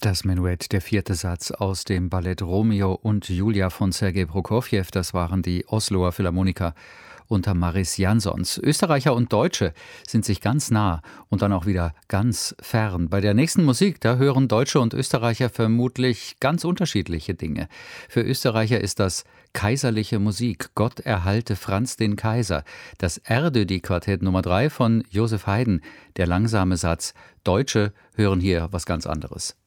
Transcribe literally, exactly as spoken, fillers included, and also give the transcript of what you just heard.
Das Menuett, der vierte Satz aus dem Ballett Romeo und Julia von Sergei Prokofjew, das waren die Osloer Philharmoniker unter Maris Jansons. Österreicher und Deutsche sind sich ganz nah und dann auch wieder ganz fern. Bei der nächsten Musik, da hören Deutsche und Österreicher vermutlich ganz unterschiedliche Dinge. Für Österreicher ist das kaiserliche Musik. Gott erhalte Franz den Kaiser. Das Erdödi-Quartett Nummer drei von Joseph Haydn. Der langsame Satz. Deutsche hören hier was ganz anderes.